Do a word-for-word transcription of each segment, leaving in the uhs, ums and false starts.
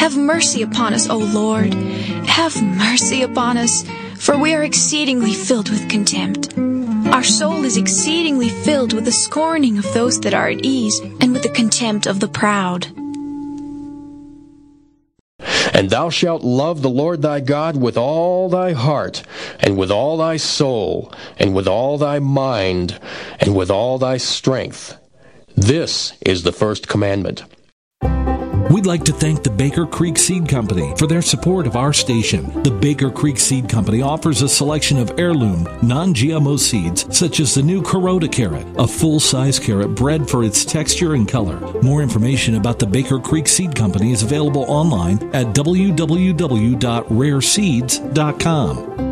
Have mercy upon us, O Lord. Have mercy upon us, for we are exceedingly filled with contempt. Our soul is exceedingly filled with the scorning of those that are at ease, and with the contempt of the proud. And thou shalt love the Lord thy God with all thy heart, and with all thy soul, and with all thy mind, and with all thy strength. This is the first commandment. We'd like to thank the Baker Creek Seed Company for their support of our station. The Baker Creek Seed Company offers a selection of heirloom, non-G M O seeds, such as the new Kuroda carrot, a full-size carrot bred for its texture and color. More information about the Baker Creek Seed Company is available online at w w w dot rare seeds dot com.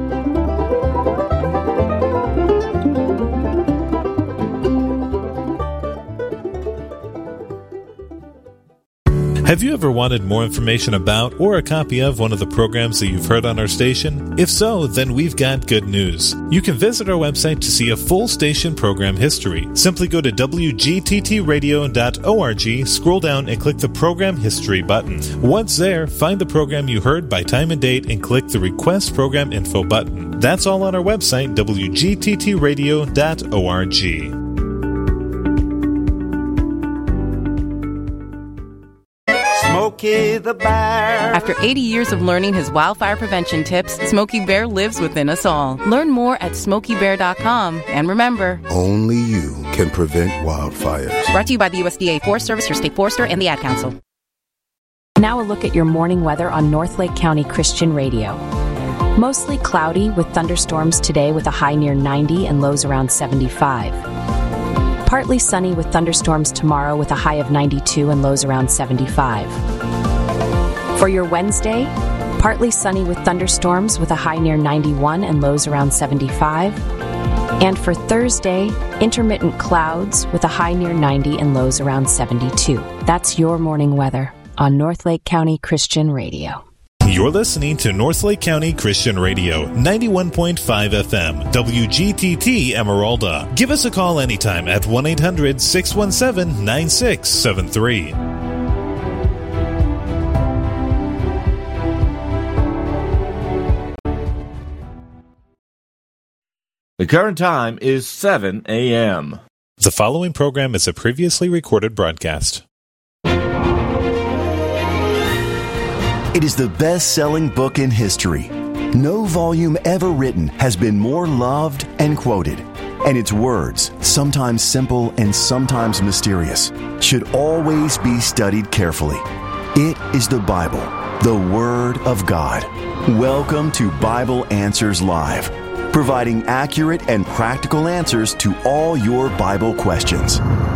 Have you ever wanted more information about or a copy of one of the programs that you've heard on our station? If so, then we've got good news. You can visit our website to see a full station program history. Simply go to w g t t radio dot org, scroll down and click the Program History button. Once there, find the program you heard by time and date and click the Request Program Info button. That's all on our website, w g t t radio dot org. Smokey the Bear. After eighty years of learning his wildfire prevention tips, Smokey Bear lives within us all. Learn more at smokey bear dot com. And remember, only you can prevent wildfires. Brought to you by the U S D A Forest Service, your state forester, and the Ad Council. Now a look at your morning weather on North Lake County Christian Radio. Mostly cloudy with thunderstorms today with a high near ninety and lows around seventy-five. Partly sunny with thunderstorms tomorrow with a high of ninety-two and lows around seventy-five. For your Wednesday, partly sunny with thunderstorms with a high near ninety-one and lows around seventy-five. And for Thursday, intermittent clouds with a high near ninety and lows around seventy-two. That's your morning weather on North Lake County Christian Radio. You're listening to North Lake County Christian Radio, ninety-one point five F M, W G T T Emeralda. Give us a call anytime at one eight hundred six one seven nine six seven three. The current time is seven a.m. The following program is a previously recorded broadcast. It is the best-selling book in history. No volume ever written has been more loved and quoted. And its words, sometimes simple and sometimes mysterious, should always be studied carefully. It is the Bible, the Word of God. Welcome to Bible Answers Live, providing accurate and practical answers to all your Bible questions.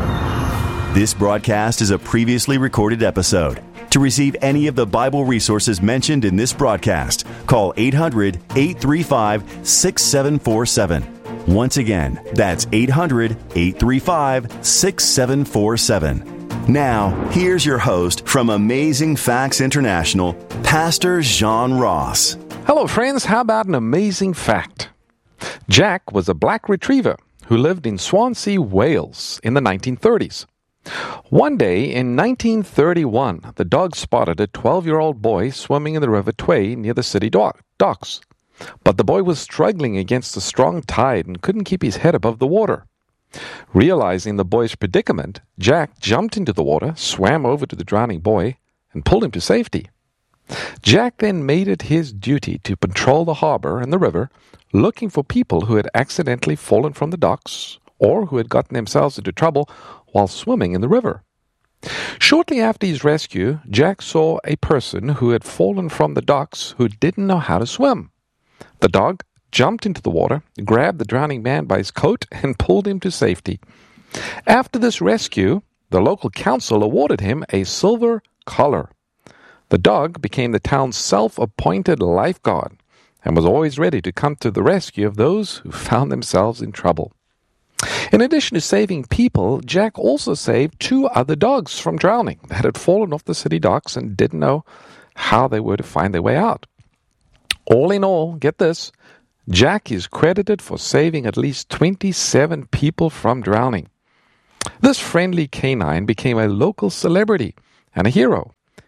This broadcast is a previously recorded episode. To receive any of the Bible resources mentioned in this broadcast, call eight hundred eight three five six seven four seven. Once again, that's eight hundred eight three five six seven four seven. Now, here's your host from Amazing Facts International, Pastor John Ross. Hello, friends. How about an amazing fact? Jack was a black retriever who lived in Swansea, Wales in the nineteen thirties. One day in nineteen thirty-one, the dog spotted a twelve-year-old boy swimming in the River Tweed near the city dock, docks. But the boy was struggling against a strong tide and couldn't keep his head above the water. Realizing the boy's predicament, Jack jumped into the water, swam over to the drowning boy, and pulled him to safety. Jack then made it his duty to patrol the harbor and the river, looking for people who had accidentally fallen from the docks or who had gotten themselves into trouble while swimming in the river. Shortly after his rescue, Jack saw a person who had fallen from the docks who didn't know how to swim. The dog jumped into the water, grabbed the drowning man by his coat, and pulled him to safety. After this rescue, the local council awarded him a silver collar. The dog became the town's self-appointed lifeguard and was always ready to come to the rescue of those who found themselves in trouble. In addition to saving people, Jack also saved two other dogs from drowning that had fallen off the city docks and didn't know how they were to find their way out. All in all, get this, Jack is credited for saving at least twenty-seven people from drowning. This friendly canine became a local celebrity and a hero,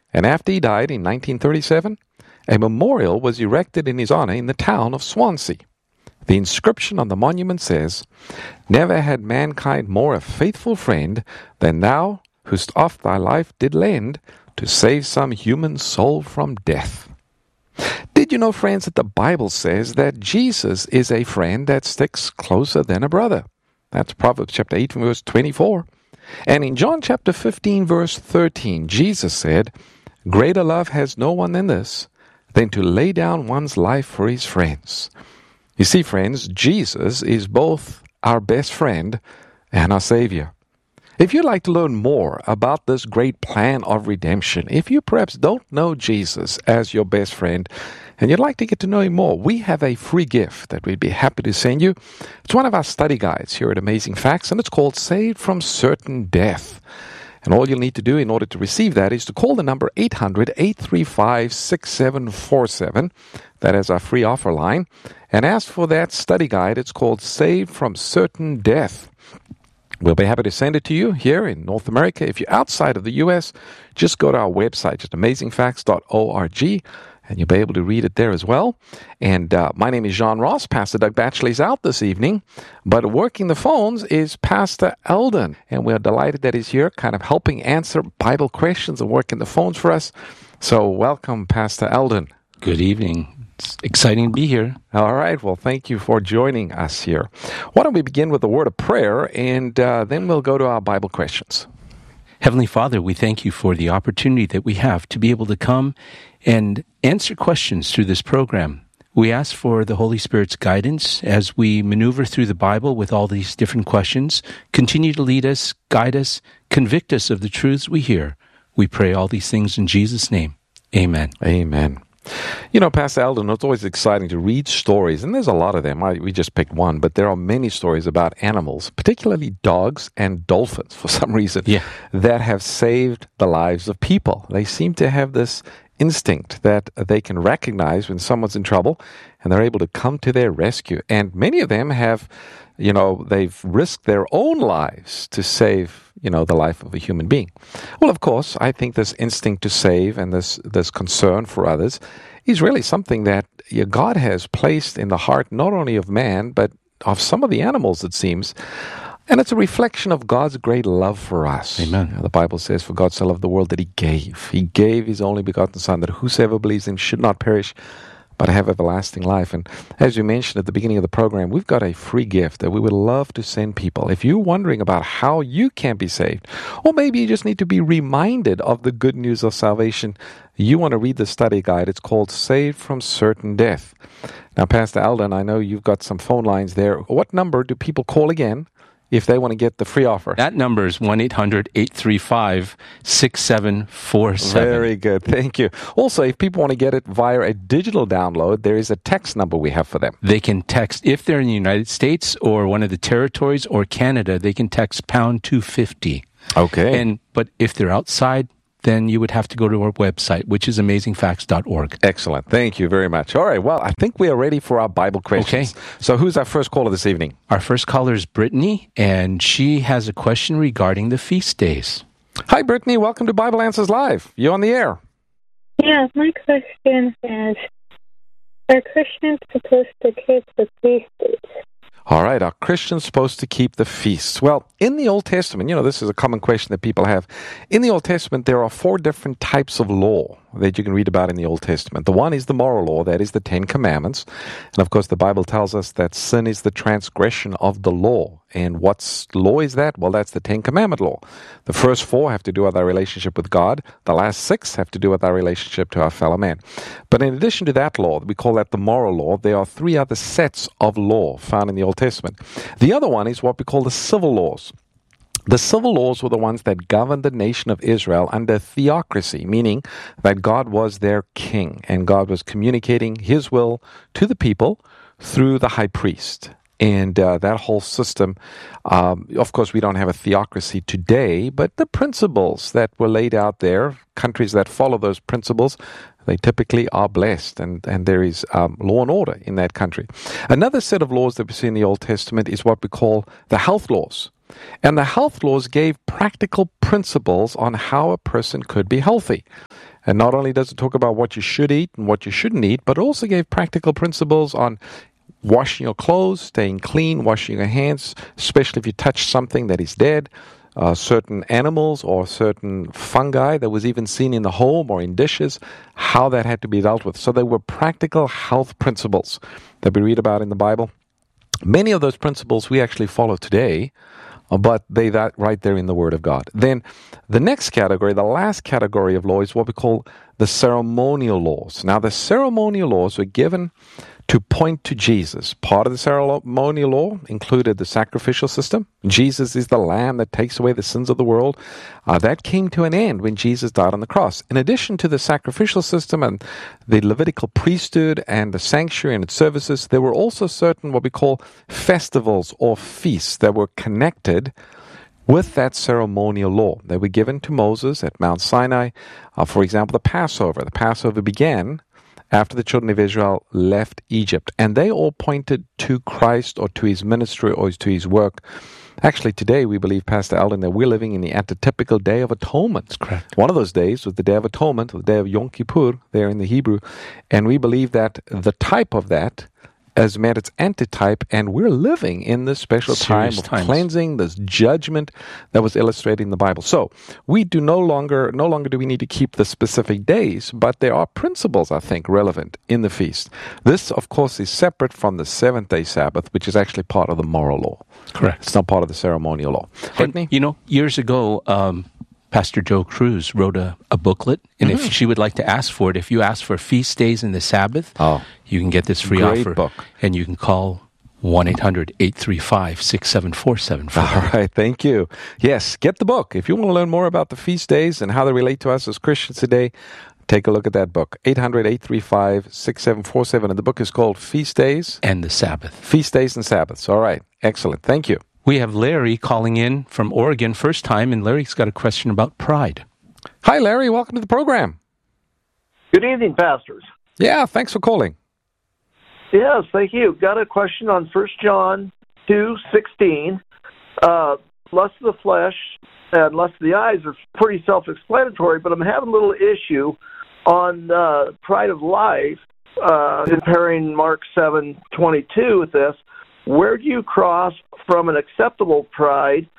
And after he died in nineteen thirty-seven, a memorial was erected in his honor in the town of Swansea. The inscription on the monument says, "Never had mankind more a faithful friend than thou, who'st oft thy life did lend to save some human soul from death." Did you know, friends, that the Bible says that Jesus is a friend that sticks closer than a brother? That's Proverbs chapter eight, verse twenty-four. And in John chapter fifteen, verse thirteen, Jesus said, "Greater love has no one than this, than to lay down one's life for his friends." You see, friends, Jesus is both our best friend and our Savior. If you'd like to learn more about this great plan of redemption, if you perhaps don't know Jesus as your best friend, and you'd like to get to know him more, we have a free gift that we'd be happy to send you. It's one of our study guides here at Amazing Facts, and it's called Saved from Certain Death. And all you'll need to do in order to receive that is to call the number eight hundred, eight three five, six seven four seven. That is our free offer line. And ask for that study guide. It's called Saved from Certain Death. We'll be happy to send it to you here in North America. If you're outside of the U S, just go to our website, just amazing facts dot org, and you'll be able to read it there as well. And uh, my name is John Ross. Pastor Doug Batchelor's out this evening, but working the phones is Pastor Eldon. And we're delighted that he's here, kind of helping answer Bible questions and working the phones for us. So welcome, Pastor Eldon. Good evening. It's exciting to be here. All right. Well, thank you for joining us here. Why don't we begin with a word of prayer, and uh, then we'll go to our Bible questions. Heavenly Father, we thank you for the opportunity that we have to be able to come and answer questions through this program. We ask for the Holy Spirit's guidance as we maneuver through the Bible with all these different questions. Continue to lead us, guide us, convict us of the truths we hear. We pray all these things in Jesus' name. Amen. Amen. You know, Pastor Eldon, it's always exciting to read stories, and there's a lot of them. I, we just picked one, but there are many stories about animals, particularly dogs and dolphins, for some reason, yeah. that have saved the lives of people. They seem to have this instinct that they can recognize when someone's in trouble, and they're able to come to their rescue. And many of them have, you know, they've risked their own lives to save, you know, the life of a human being. Well, of course, I think this instinct to save and this this concern for others is really something that you know, God has placed in the heart not only of man, but of some of the animals, it seems. And it's a reflection of God's great love for us. Amen. You know, the Bible says, "For God so loved the world that he gave. He gave his only begotten Son, that whosoever believes in him should not perish, but have everlasting life." And as you mentioned at the beginning of the program, we've got a free gift that we would love to send people. If you're wondering about how you can be saved, or maybe you just need to be reminded of the good news of salvation, you want to read the study guide. It's called Saved from Certain Death. Now, Pastor Eldon, I know you've got some phone lines there. What number do people call again if they want to get the free offer? That number is one eight hundred, eight three five, six seven four seven. Very good. Thank you. Also, if people want to get it via a digital download, there is a text number we have for them. They can text, if they're in the United States or one of the territories or Canada, they can text pound two fifty. Okay. And but if they're outside, then you would have to go to our website, which is amazing facts dot org. Excellent. Thank you very much. All right. Well, I think we are ready for our Bible questions. Okay. So who's our first caller this evening? Our first caller is Brittany, and she has a question regarding the feast days. Hi, Brittany. Welcome to Bible Answers Live. You're on the air. Yeah, my question is, are Christians supposed to keep the feast days? All right, are Christians supposed to keep the feasts? Well, in the Old Testament, you know, this is a common question that people have. In the Old Testament, there are four different types of law that you can read about in the Old Testament. The one is the moral law, that is the Ten Commandments. And of course, the Bible tells us that sin is the transgression of the law. And what law is that? Well, that's the Ten Commandment law. The first four have to do with our relationship with God. The last six have to do with our relationship to our fellow man. But in addition to that law, we call that the moral law, there are three other sets of law found in the Old Testament. The other one is what we call the civil laws. The civil laws were the ones that governed the nation of Israel under theocracy, meaning that God was their king and God was communicating his will to the people through the high priest. And uh, that whole system, um, of course, we don't have a theocracy today, but the principles that were laid out there, countries that follow those principles, they typically are blessed, and, and there is um, law and order in that country. Another set of laws that we see in the Old Testament is what we call the health laws. And the health laws gave practical principles on how a person could be healthy. And not only does it talk about what you should eat and what you shouldn't eat, but it also gave practical principles on washing your clothes, staying clean, washing your hands, especially if you touch something that is dead, uh, certain animals or certain fungi that was even seen in the home or in dishes, how that had to be dealt with. So they were practical health principles that we read about in the Bible. Many of those principles we actually follow today, but they that right there in the Word of God. Then the next category, the last category of law, is what we call the ceremonial laws. Now, the ceremonial laws were given to point to Jesus. Part of the ceremonial law included the sacrificial system. Jesus is the Lamb that takes away the sins of the world. Uh, that came to an end when Jesus died on the cross. In addition to the sacrificial system and the Levitical priesthood and the sanctuary and its services, there were also certain what we call festivals or feasts that were connected with that ceremonial law. They were given to Moses at Mount Sinai. Uh, for example, the Passover. The Passover began after the children of Israel left Egypt. And they all pointed to Christ or to his ministry or to his work. Actually, today we believe, Pastor Eldon, that we're living in the antitypical Day of Atonement. That's correct. One of those days was the Day of Atonement, or the Day of Yom Kippur, there in the Hebrew. And we believe that the type of that has meant its antitype, and we're living in this special Serious time of times. cleansing, this judgment that was illustrated in the Bible. So we do no longer, no longer do we need to keep the specific days, but there are principles, I think, relevant in the feast. This, of course, is separate from the seventh-day Sabbath, which is actually part of the moral law. Correct. It's not part of the ceremonial law. Brittany? You know, years ago, um, Pastor Joe Cruz wrote a, a booklet, and Mm-hmm. if she would like to ask for it, if you ask for feast days and the Sabbath, oh, you can get this free great offer. book. And you can call one eight hundred eight three five six seven four seven. All right, thank you. Yes, get the book. If you want to learn more about the feast days and how they relate to us as Christians today, take a look at that book, eight hundred eight three five six seven four seven. And the book is called Feast Days and the Sabbath. Feast Days and Sabbaths. All right, excellent. Thank you. We have Larry calling in from Oregon, first time, and Larry's got a question about pride. Hi, Larry. Welcome to the program. Good evening, pastors. Yeah, thanks for calling. Yes, thank you. Got a question on First John two sixteen. Uh, lust of the flesh and lust of the eyes are pretty self-explanatory, but I'm having a little issue on uh, pride of life, uh, comparing Mark seven twenty-two with this. Where do you cross from an acceptable pride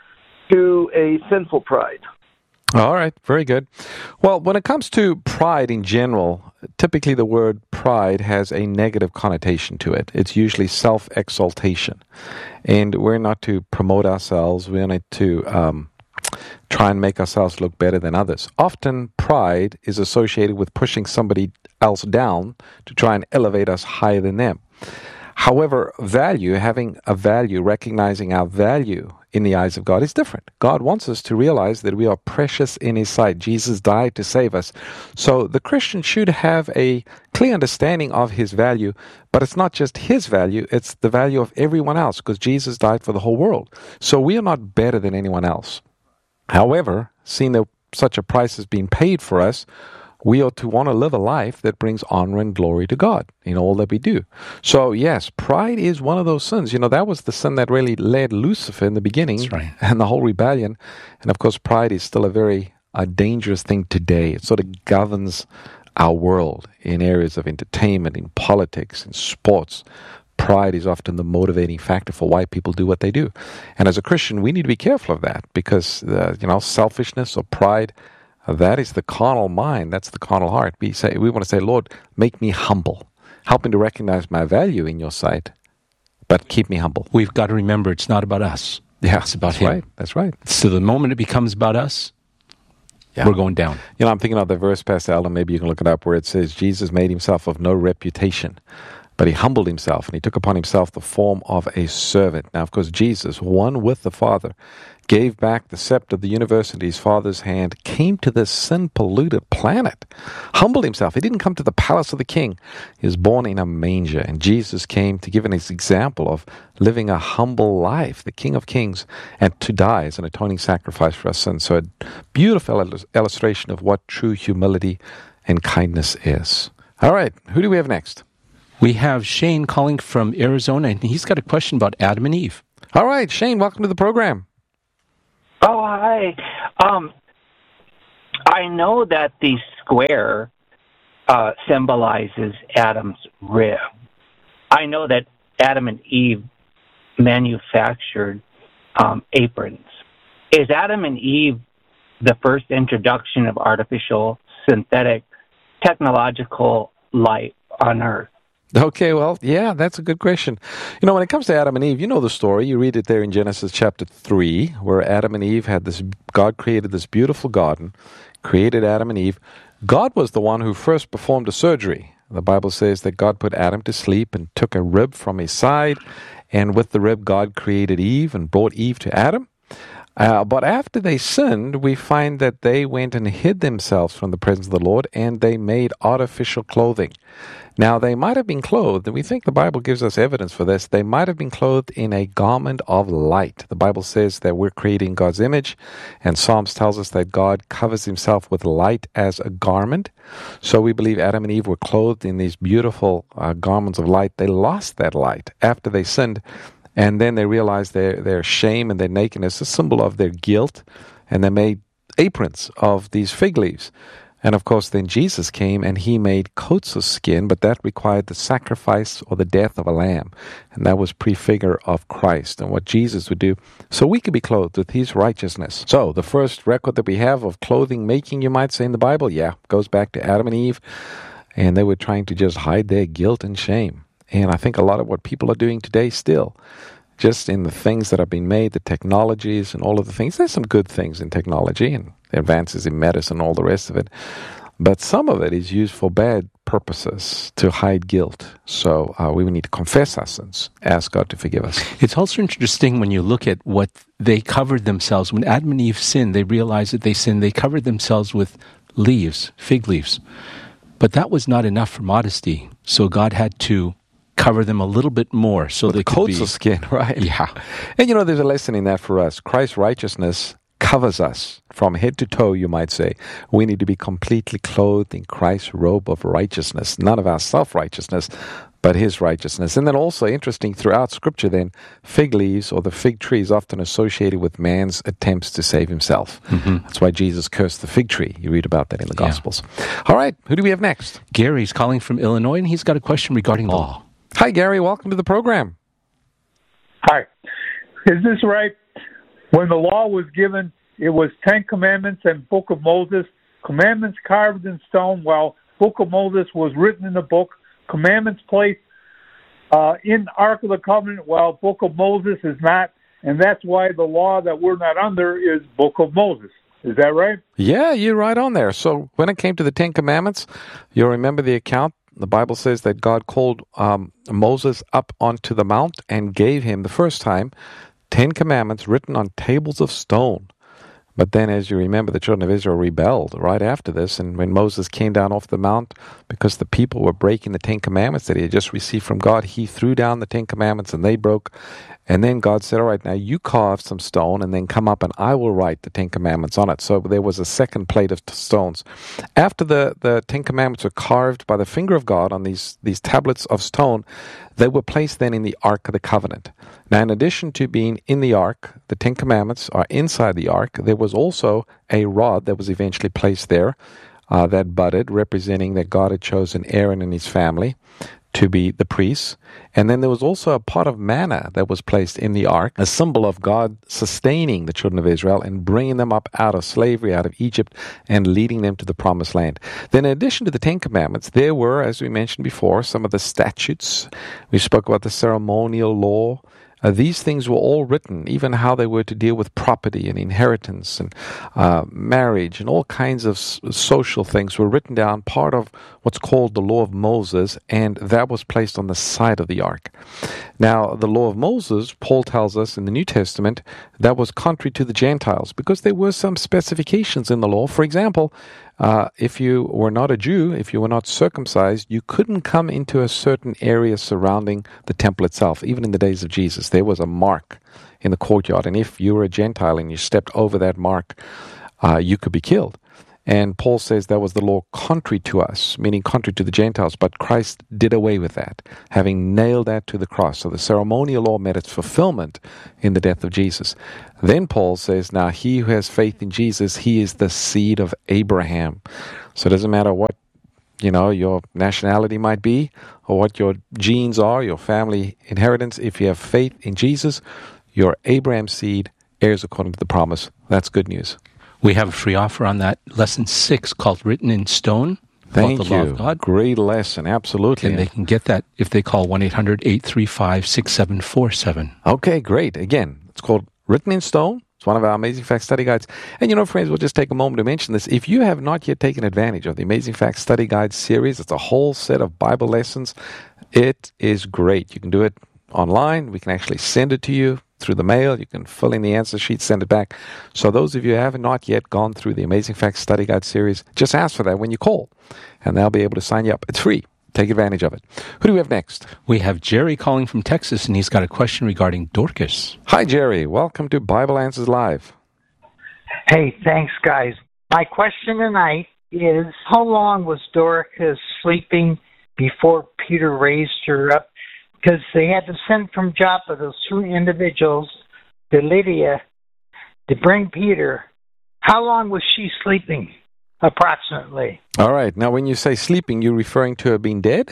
to a sinful pride? All right, very good. Well, when it comes to pride in general, typically the word pride has a negative connotation to it. It's usually self-exaltation. And we're not to promote ourselves. We're not to um, try and make ourselves look better than others. Often pride is associated with pushing somebody else down to try and elevate us higher than them. However, value, having a value, recognizing our value in the eyes of God is different. God wants us to realize that we are precious in His sight. Jesus died to save us. So the Christian should have a clear understanding of his value, but it's not just his value, it's the value of everyone else, because Jesus died for the whole world. So we are not better than anyone else. However, seeing that such a price has been paid for us, we ought to want to live a life that brings honor and glory to God in all that we do. So, yes, pride is one of those sins. You know, that was the sin that really led Lucifer in the beginning. That's right. And the whole rebellion. And, of course, pride is still a very uh, dangerous thing today. It sort of governs our world in areas of entertainment, in politics, in sports. Pride is often the motivating factor for why people do what they do. And as a Christian, we need to be careful of that because, uh, you know, selfishness or pride, that is the carnal mind. That's the carnal heart. We say we want to say, Lord, make me humble. Help me to recognize my value in your sight, but keep me humble. We've got to remember it's not about us. Yeah, it's about that's Him. Right. That's right. So the moment it becomes about us, yeah. we're going down. You know, I'm thinking of the verse, Pastor Allen, maybe you can look it up, where it says, Jesus made himself of no reputation, but he humbled himself, and he took upon himself the form of a servant. Now, of course, Jesus, one with the Father, gave back the scepter of the universe into his Father's hand, came to this sin-polluted planet, humbled himself. He didn't come to the palace of the king. He was born in a manger, and Jesus came to give an example of living a humble life, the King of Kings, and to die as an atoning sacrifice for our sins. So a beautiful illustration of what true humility and kindness is. All right, who do we have next? We have Shane calling from Arizona, and he's got a question about Adam and Eve. All right, Shane, welcome to the program. Oh, hi. Um, I know that the square uh, symbolizes Adam's rib. I know that Adam and Eve manufactured um, aprons. Is Adam and Eve the first introduction of artificial, synthetic, technological life on Earth? Okay, well, yeah, that's a good question. You know, when it comes to Adam and Eve, you know the story. You read it there in Genesis chapter three, where Adam and Eve had this, God created this beautiful garden, created Adam and Eve. God was the one who first performed a surgery. The Bible says that God put Adam to sleep and took a rib from his side, and with the rib, God created Eve and brought Eve to Adam. Uh, but after they sinned, we find that they went and hid themselves from the presence of the Lord, and they made artificial clothing. Now, they might have been clothed, and we think the Bible gives us evidence for this. They might have been clothed in a garment of light. The Bible says that we're created in God's image, and Psalms tells us that God covers himself with light as a garment. So we believe Adam and Eve were clothed in these beautiful uh, garments of light. They lost that light after they sinned, and then they realized their, their shame and their nakedness, a symbol of their guilt, and they made aprons of these fig leaves. And of course, then Jesus came and he made coats of skin, but that required the sacrifice or the death of a lamb. And that was prefigure of Christ and what Jesus would do. So we could be clothed with his righteousness. So the first record that we have of clothing making, you might say, in the Bible, yeah, goes back to Adam and Eve. And they were trying to just hide their guilt and shame. And I think a lot of what people are doing today still, just in the things that are being made, the technologies and all of the things. There's some good things in technology and advances in medicine and all the rest of it. But some of it is used for bad purposes to hide guilt. So uh, we need to confess our sins, ask God to forgive us. It's also interesting when you look at what they covered themselves. When Adam and Eve sinned, they realized that they sinned. They covered themselves with leaves, fig leaves. But that was not enough for modesty. So God had to cover them a little bit more so with they could coats be... of skin, right? Yeah. And you know, there's a lesson in that for us. Christ's righteousness covers us from head to toe, you might say. We need to be completely clothed in Christ's robe of righteousness, none of our self-righteousness, but his righteousness. And then also, interesting, throughout Scripture then, fig leaves or the fig tree is often associated with man's attempts to save himself. Mm-hmm. That's why Jesus cursed the fig tree. You read about that in the Gospels. Yeah. All right, who do we have next? Gary's calling from Illinois, and he's got a question regarding law. Hi, Gary. Welcome to the program. Hi. Is this right? When the law was given, it was Ten Commandments and Book of Moses. Commandments carved in stone, while Book of Moses was written in the book. Commandments placed uh, in Ark of the Covenant, while Book of Moses is not. And that's why the law that we're not under is Book of Moses. Is that right? Yeah, you're right on there. So when it came to the Ten Commandments, you'll remember the account. The Bible says that God called um, Moses up onto the mount and gave him the first time Ten Commandments written on tables of stone. But then, as you remember, the children of Israel rebelled right after this. And when Moses came down off the mount, because the people were breaking the Ten Commandments that he had just received from God, he threw down the Ten Commandments and they broke. And then God said, all right, now you carve some stone and then come up and I will write the Ten Commandments on it. So there was a second plate of t- stones. After the, the Ten Commandments were carved by the finger of God on these, these tablets of stone, they were placed then in the Ark of the Covenant. Now, in addition to being in the Ark, the Ten Commandments are inside the Ark. There was also a rod that was eventually placed there uh, that budded, representing that God had chosen Aaron and his family to be the priests. And then there was also a pot of manna that was placed in the ark, a symbol of God sustaining the children of Israel and bringing them up out of slavery, out of Egypt, and leading them to the promised land. Then in addition to the Ten Commandments, there were, as we mentioned before, some of the statutes. We spoke about the ceremonial law. Uh, these things were all written, even how they were to deal with property and inheritance and uh, marriage and all kinds of s- social things were written down, part of what's called the Law of Moses, and that was placed on the side of the ark. Now, the Law of Moses, Paul tells us in the New Testament, that was contrary to the Gentiles because there were some specifications in the law. For example, Uh, if you were not a Jew, if you were not circumcised, you couldn't come into a certain area surrounding the temple itself. Even in the days of Jesus, there was a mark in the courtyard. And if you were a Gentile and you stepped over that mark, uh, you could be killed. And Paul says that was the law contrary to us, meaning contrary to the Gentiles, but Christ did away with that, having nailed that to the cross. So the ceremonial law met its fulfillment in the death of Jesus. Then Paul says, now he who has faith in Jesus, he is the seed of Abraham. So it doesn't matter what, you know, your nationality might be, or what your genes are, your family inheritance. If you have faith in Jesus, you're Abraham's seed, heirs according to the promise. That's good news. We have a free offer on that lesson six called Written in Stone. Thank the you. Law of God. Great lesson. Absolutely. And they can get that if they call one eight hundred eight three five six seven four seven. Okay, great. Again, it's called Written in Stone. It's one of our Amazing Facts study guides. And you know, friends, we'll just take a moment to mention this. If you have not yet taken advantage of the Amazing Facts study guide series, it's a whole set of Bible lessons. It is great. You can do it online. We can actually send it to you through the mail. You can fill in the answer sheet, send it back. So those of you who have not yet gone through the Amazing Facts study guide series, just ask for that when you call, and they'll be able to sign you up. It's free. Take advantage of it. Who do we have next? We have Jerry calling from Texas, and he's got a question regarding Dorcas. Hi, Jerry. Welcome to Bible Answers Live. Hey, thanks, guys. My question tonight is, how long was Dorcas sleeping before Peter raised her up? Because they had to send from Joppa those two individuals to Lydia to bring Peter. How long was she sleeping, approximately? All right. Now, when you say sleeping, you're referring to her being dead?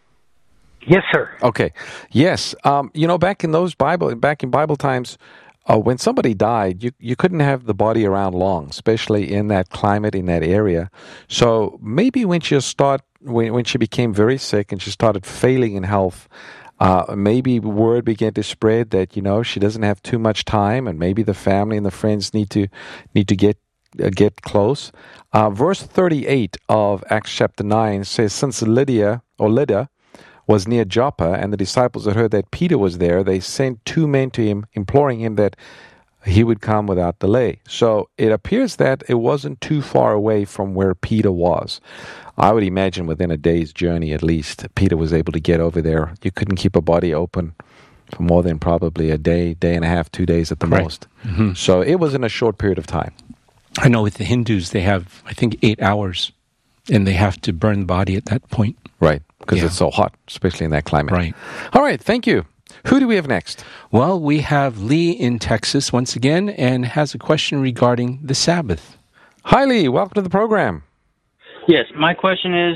Yes, sir. Okay. Yes. Um, you know, back in those Bible, back in Bible times, uh, when somebody died, you, you couldn't have the body around long, especially in that climate, in that area. So maybe when she start, when, when she became very sick and she started failing in health, Uh, maybe word began to spread that, you know, she doesn't have too much time, and maybe the family and the friends need to need to get uh, get close. Uh, verse thirty-eight of Acts chapter nine says, since Lydia or Lydda was near Joppa, and the disciples had heard that Peter was there, they sent two men to him, imploring him that he would come without delay. So it appears that it wasn't too far away from where Peter was. I would imagine within a day's journey at least, Peter was able to get over there. You couldn't keep a body open for more than probably a day, day and a half, two days at the Correct. most. Mm-hmm. So it was in a short period of time. I know with the Hindus, they have, I think, eight hours, and they have to burn the body at that point. Right, because Yeah. it's so hot, especially in that climate. Right. All right, thank you. Who do we have next? Well, we have Lee in Texas once again, and has a question regarding the Sabbath. Hi, Lee. Welcome to the program. Yes, my question is,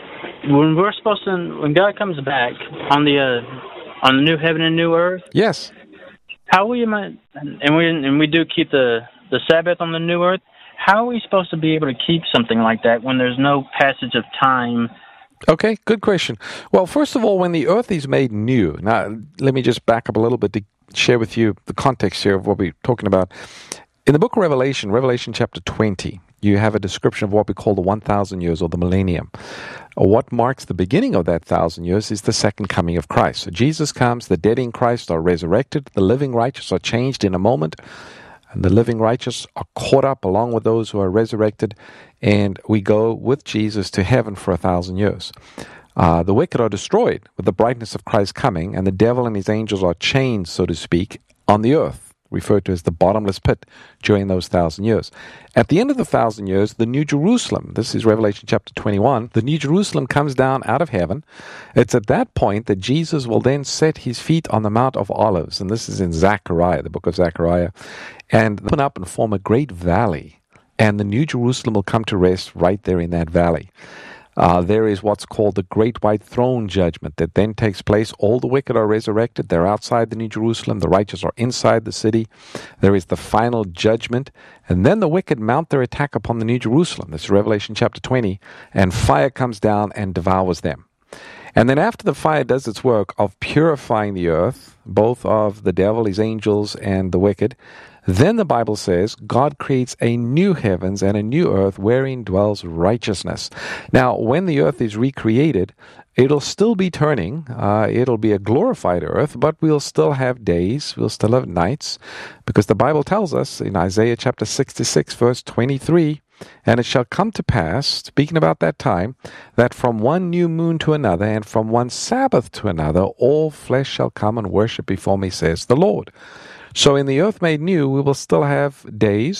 when we're supposed to, when God comes back on the uh, on the new heaven and new earth, yes, how we might, and we and we do keep the the Sabbath on the new earth. How are we supposed to be able to keep something like that when there's no passage of time? Okay, good question. Well, first of all, when the earth is made new, now let me just back up a little bit to share with you the context here of what we're talking about. In the book of Revelation, Revelation chapter twenty, you have a description of what we call the one thousand years or the millennium. What marks the beginning of that thousand years is the second coming of Christ. So Jesus comes, the dead in Christ are resurrected, the living righteous are changed in a moment, and the living righteous are caught up along with those who are resurrected, and we go with Jesus to heaven for a thousand years. Uh, the wicked are destroyed with the brightness of Christ coming, and the devil and his angels are chained, so to speak, on the earth, referred to as the bottomless pit during those thousand years. At the end of the thousand years, the New Jerusalem, this is Revelation chapter twenty-one, the New Jerusalem comes down out of heaven. It's at that point that Jesus will then set his feet on the Mount of Olives, and this is in Zechariah, the book of Zechariah, and open up and form a great valley, and the New Jerusalem will come to rest right there in that valley. Uh, there is what's called the Great White Throne Judgment that then takes place. All the wicked are resurrected. They're outside the New Jerusalem. The righteous are inside the city. There is the final judgment. And then the wicked mount their attack upon the New Jerusalem. This is Revelation chapter twenty. And fire comes down and devours them. And then after the fire does its work of purifying the earth, both of the devil, his angels, and the wicked, then the Bible says God creates a new heavens and a new earth wherein dwells righteousness. Now, when the earth is recreated, it'll still be turning. Uh, it'll be a glorified earth, but we'll still have days. We'll still have nights, because the Bible tells us in Isaiah chapter sixty-six, verse twenty-three, and it shall come to pass, speaking about that time, that from one new moon to another, and from one Sabbath to another, all flesh shall come and worship before me, says the Lord. So in the earth made new, we will still have days,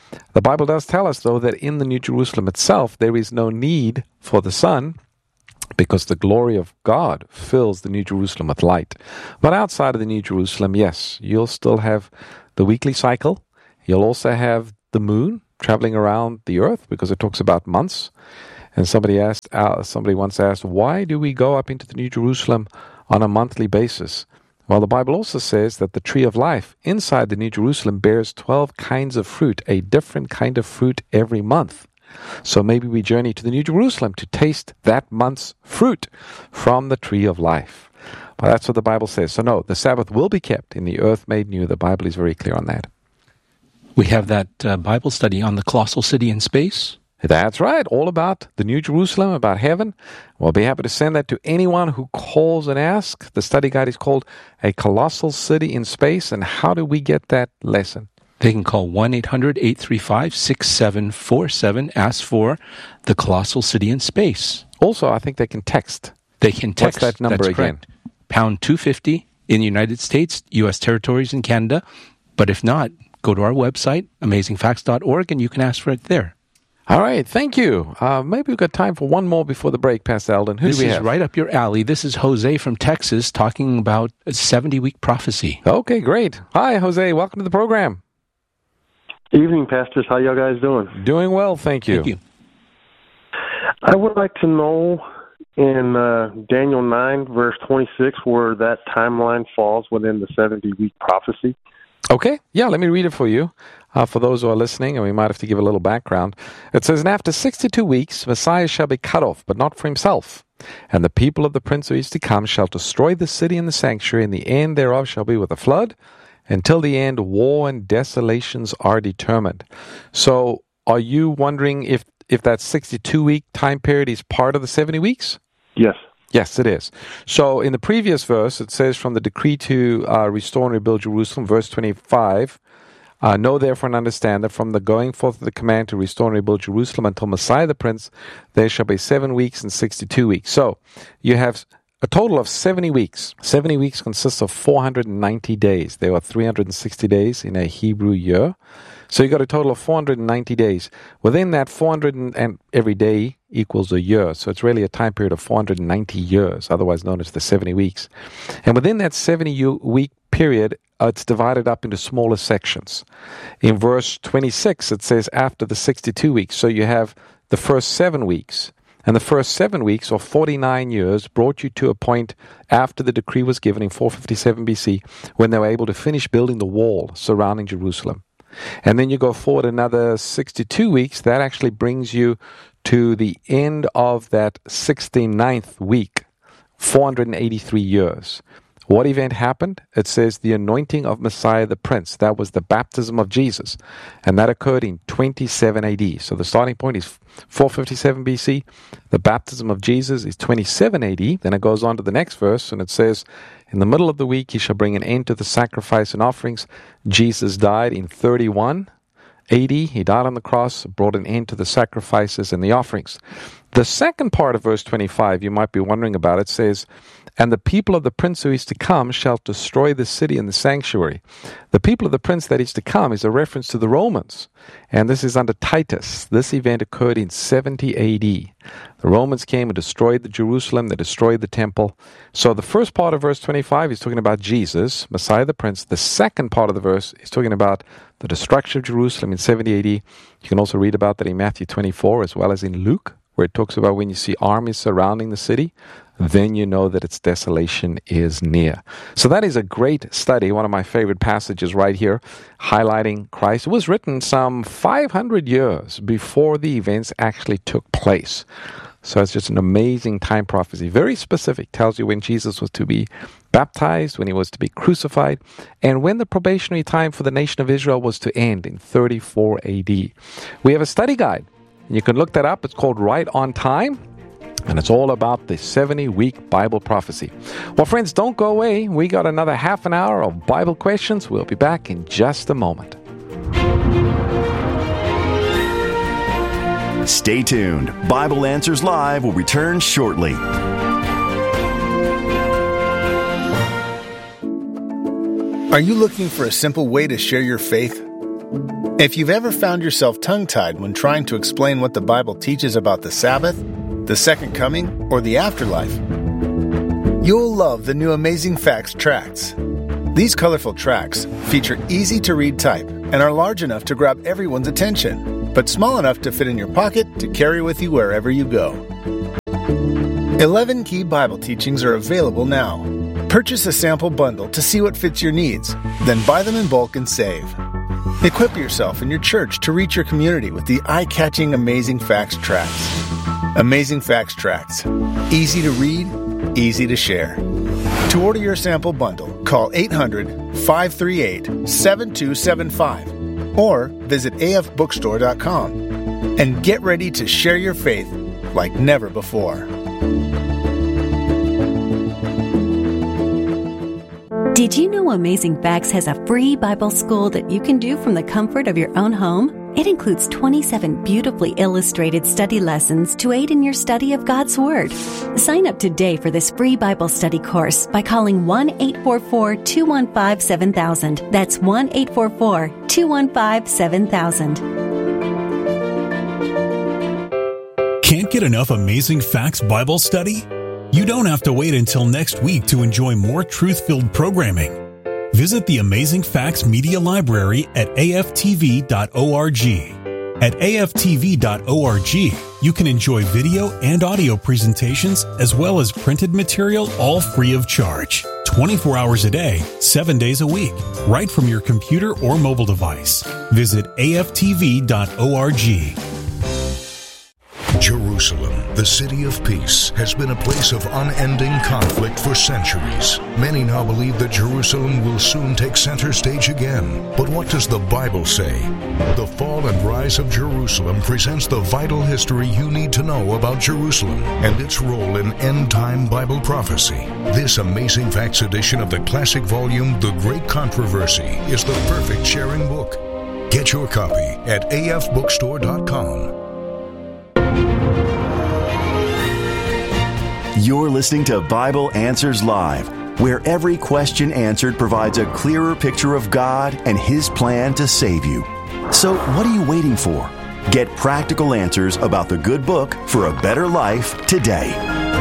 The Bible does tell us, though, that in the New Jerusalem itself, there is no need for the sun, because the glory of God fills the New Jerusalem with light. But outside of the New Jerusalem, yes, you'll still have the weekly cycle. You'll also have the moon traveling around the earth, because it talks about months. And somebody asked, uh, somebody once asked, why do we go up into the New Jerusalem on a monthly basis? Well, the Bible also says that the tree of life inside the New Jerusalem bears twelve kinds of fruit, a different kind of fruit every month. So maybe we journey to the New Jerusalem to taste that month's fruit from the tree of life. Well, that's what the Bible says. So no, the Sabbath will be kept in the earth made new. The Bible is very clear on that. We have that uh, Bible study on the colossal city in space. That's right. All about the New Jerusalem, about heaven. We'll be happy to send that to anyone who calls and asks. The study guide is called A Colossal City in Space. And how do we get that lesson? They can call one eight hundred eight three five six seven four seven. Ask for the Colossal City in Space. Also, I think they can text. They can text. What's that number That's again? Correct. Pound two fifty in the United States, U S territories, and Canada. But if not, go to our website, amazing facts dot org, and you can ask for it there. All right, thank you. Uh, maybe we've got time for one more before the break, Pastor Eldon. Who this do we is have? right up your alley. This is Jose from Texas talking about a seventy-week prophecy. Okay, great. Hi, Jose. Welcome to the program. Evening, pastors. How y'all guys doing? Doing well, thank you. Thank you. I would like to know in uh, Daniel nine, verse twenty-six, where that timeline falls within the seventy-week prophecy. Okay, yeah, let me read it for you. Uh, for those who are listening, and we might have to give a little background. It says, and after sixty-two weeks, Messiah shall be cut off, but not for himself. And the people of the prince who is to come shall destroy the city and the sanctuary, and the end thereof shall be with a flood. Until the end, war and desolations are determined. So are you wondering if, if that sixty-two-week time period is part of the seventy weeks? Yes. Yes, it is. So in the previous verse, it says, from the decree to uh, restore and rebuild Jerusalem, verse twenty-five, uh, know therefore and understand that from the going forth of the command to restore and rebuild Jerusalem until Messiah the Prince, there shall be seven weeks and sixty-two weeks. So you have a total of seventy weeks. seventy weeks consists of four hundred ninety days. There are three hundred sixty days in a Hebrew year. So you got a total of four hundred ninety days. Within that, four hundred and, and every day equals a year. So it's really a time period of four hundred ninety years, otherwise known as the seventy weeks. And within that seventy-week period, uh, it's divided up into smaller sections. In verse twenty-six, it says after the sixty-two weeks. So you have the first seven weeks. And the first seven weeks, or forty-nine years, brought you to a point after the decree was given in four fifty-seven B C, when they were able to finish building the wall surrounding Jerusalem. And then you go forward another sixty-two weeks. That actually brings you to the end of that sixty-ninth week, four hundred eighty-three years. What event happened? It says the anointing of Messiah the Prince. That was the baptism of Jesus. And that occurred in twenty-seven A D. So the starting point is four fifty-seven B C. The baptism of Jesus is twenty-seven A D. Then it goes on to the next verse, and it says, in the middle of the week, he shall bring an end to the sacrifice and offerings. Jesus died in thirty-one A D. He died on the cross, brought an end to the sacrifices and the offerings. The second part of verse twenty-five, you might be wondering about, it says, and the people of the prince who is to come shall destroy the city and the sanctuary. The people of the prince that is to come is a reference to the Romans. And this is under Titus. This event occurred in seventy A D. The Romans came and destroyed the Jerusalem. They destroyed the temple. So the first part of verse twenty-five is talking about Jesus, Messiah the Prince. The second part of the verse is talking about the destruction of Jerusalem in seventy A D. You can also read about that in Matthew twenty-four as well as in Luke, where it talks about when you see armies surrounding the city, then you know that its desolation is near. So that is a great study, one of my favorite passages right here, highlighting Christ. It was written some five hundred years before the events actually took place. So it's just an amazing time prophecy, very specific, tells you when Jesus was to be baptized, when he was to be crucified, and when the probationary time for the nation of Israel was to end in thirty-four A D. We have a study guide. You can look that up. It's called Right on Time, and it's all about the seventy-week Bible prophecy. Well, friends, don't go away. We got another half an hour of Bible questions. We'll be back in just a moment. Stay tuned. Bible Answers Live will return shortly. Are you looking for a simple way to share your faith? If you've ever found yourself tongue-tied when trying to explain what the Bible teaches about the Sabbath, the Second Coming, or the afterlife, you'll love the new Amazing Facts tracts. These colorful tracts feature easy-to-read type and are large enough to grab everyone's attention, but small enough to fit in your pocket to carry with you wherever you go. eleven key Bible teachings are available now. Purchase a sample bundle to see what fits your needs, then buy them in bulk and save. Equip yourself and your church to reach your community with the eye-catching Amazing Facts tracts. Amazing Facts tracts. Easy to read, easy to share. To order your sample bundle, call eight hundred, five three eight, seven two seven five or visit a f bookstore dot com and get ready to share your faith like never before. Did you know Amazing Facts has a free Bible school that you can do from the comfort of your own home? It includes twenty-seven beautifully illustrated study lessons to aid in your study of God's Word. Sign up today for this free Bible study course by calling one eight four four, two one five, seven thousand. That's one eight four four, two one five, seven thousand. Can't get enough Amazing Facts Bible study? You don't have to wait until next week to enjoy more truth-filled programming. Visit the Amazing Facts Media Library at a f t v dot org. At a f t v dot org, you can enjoy video and audio presentations as well as printed material, all free of charge. twenty-four hours a day, seven days a week, right from your computer or mobile device. Visit a f t v dot org. Jerusalem, the city of peace, has been a place of unending conflict for centuries. Many now believe that Jerusalem will soon take center stage again. But what does the Bible say? The Fall and Rise of Jerusalem presents the vital history you need to know about Jerusalem and its role in end-time Bible prophecy. This Amazing Facts edition of the classic volume, The Great Controversy, is the perfect sharing book. Get your copy at a f bookstore dot com. You're listening to Bible Answers Live, where every question answered provides a clearer picture of God and His plan to save you. So what are you waiting for? Get practical answers about the good book for a better life today.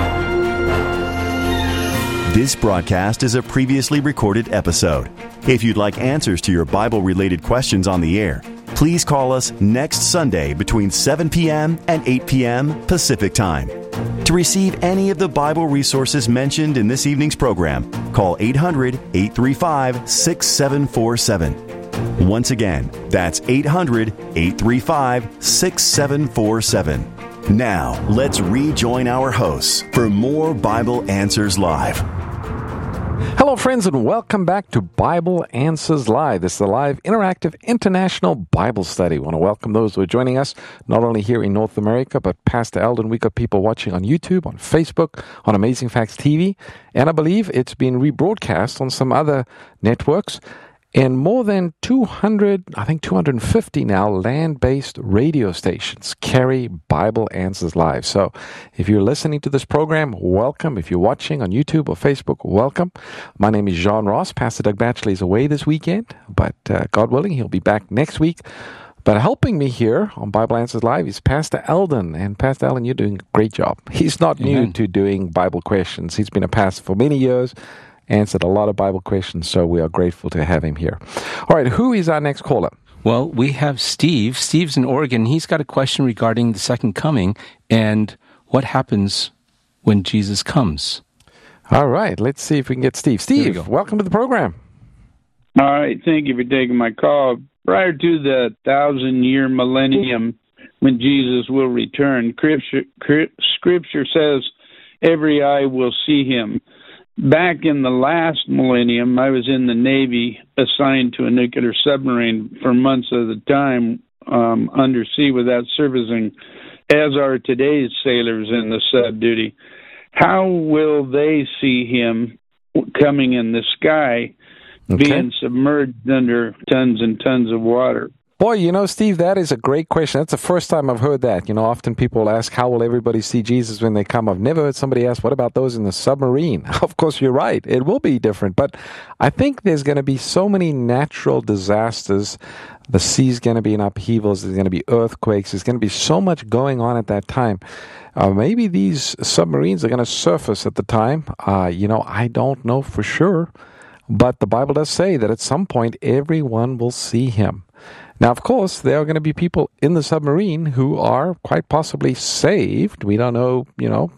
This broadcast is a previously recorded episode. If you'd like answers to your Bible-related questions on the air, please call us next Sunday between seven p.m. and eight p.m. Pacific Time. To receive any of the Bible resources mentioned in this evening's program, call eight hundred, eight three five, six seven four seven. Once again, that's eight hundred, eight three five, six seven four seven. Now, let's rejoin our hosts for more Bible Answers Live. Hello, friends, and welcome back to Bible Answers Live. This is a live, interactive, international Bible study. I want to welcome those who are joining us, not only here in North America, but Pastor Eldon. We've got people watching on YouTube, on Facebook, on Amazing Facts T V, and I believe it's been rebroadcast on some other networks. And more than two hundred, I think two hundred fifty now, land-based radio stations carry Bible Answers Live. So if you're listening to this program, welcome. If you're watching on YouTube or Facebook, welcome. My name is John Ross. Pastor Doug Batchelor is away this weekend, but uh, God willing, he'll be back next week. But helping me here on Bible Answers Live is Pastor Eldon. And Pastor Eldon, you're doing a great job. He's not Amen. new to doing Bible questions. He's been a pastor for many years, answered a lot of Bible questions, so we are grateful to have him here. All right, who is our next caller? Well, we have Steve. Steve's in Oregon. He's got a question regarding the second coming and what happens when Jesus comes. All right, let's see if we can get Steve. Steve, welcome to the program. All right, thank you for taking my call. Prior to the thousand-year millennium, when Jesus will return, Scripture, Scripture says every eye will see him. Back in the last millennium, I was in the Navy, assigned to a nuclear submarine for months at a time um, undersea without servicing, as are today's sailors in the sub duty. How will they see him coming in the sky, okay, being submerged under tons and tons of water? Boy, you know, Steve, that is a great question. That's the first time I've heard that. You know, often people ask, how will everybody see Jesus when they come? I've never heard somebody ask, what about those in the submarine? Of course, you're right. It will be different. But I think there's going to be so many natural disasters. The sea's going to be in upheavals. There's going to be earthquakes. There's going to be so much going on at that time. Uh, maybe these submarines are going to surface at the time. Uh, you know, I don't know for sure. But the Bible does say that at some point, everyone will see him. Now, of course, there are going to be people in the submarine who are quite possibly saved. We don't know, you know,